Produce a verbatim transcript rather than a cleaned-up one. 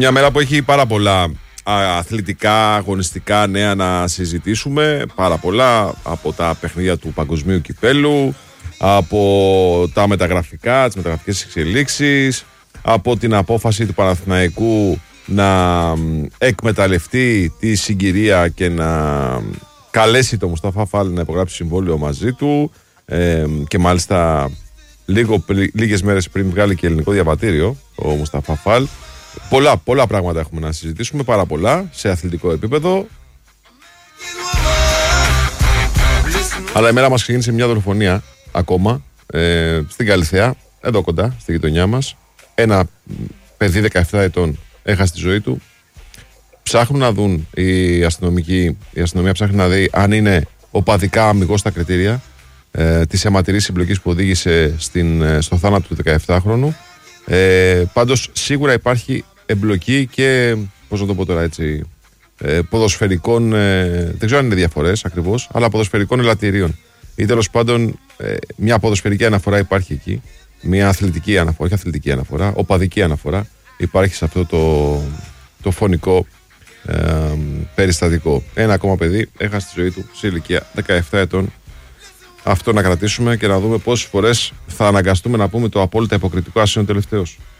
Μια μέρα που έχει πάρα πολλά αθλητικά, αγωνιστικά νέα να συζητήσουμε. Πάρα πολλά από τα παιχνίδια του Παγκοσμίου Κυπέλου, από τα μεταγραφικά, τις μεταγραφικές εξελίξεις, από την απόφαση του Παναθηναϊκού να εκμεταλλευτεί τη συγκυρία και να καλέσει τον Μουσταφά Φαλ να υπογράψει συμβόλαιο μαζί του ε, και μάλιστα λίγο, λίγες μέρες πριν βγάλει και ελληνικό διαβατήριο ο Μουσταφά Φαλ. Πολλά, πολλά πράγματα έχουμε να συζητήσουμε, πάρα πολλά σε αθλητικό επίπεδο. Αλλά η μέρα μας ξεκίνησε μια δολοφονία ακόμα ε, στην Καλιθέα, εδώ κοντά, στη γειτονιά μας. Ένα παιδί δεκαεπτά ετών έχασε τη ζωή του. Ψάχνουν να δουν οι αστυνομικοί, η αστυνομία ψάχνει να δει αν είναι οπαδικά αμιγώς στα κριτήρια ε, της αιματηρής συμπλοκής που οδήγησε στην, στο θάνατο του δεκαεπτάχρονου. Ε, πάντως σίγουρα υπάρχει εμπλοκή και, πώς να το πω τώρα έτσι, ε, ποδοσφαιρικών, ε, δεν ξέρω αν είναι διαφορές ακριβώς, αλλά ποδοσφαιρικών ελαττηρίων. Ή τέλος πάντων ε, μια ποδοσφαιρική αναφορά υπάρχει εκεί, μια αθλητική αναφορά, όχι αθλητική αναφορά, οπαδική αναφορά υπάρχει σε αυτό το, το φωνικό ε, περιστατικό. Ένα ακόμα παιδί έχασε τη ζωή του σε ηλικία δεκαεπτά ετών. Αυτό να κρατήσουμε και να δούμε πόσες φορές θα αναγκαστούμε να πούμε το απόλυτα υποκριτικό «ας είναι ο τελευταίος».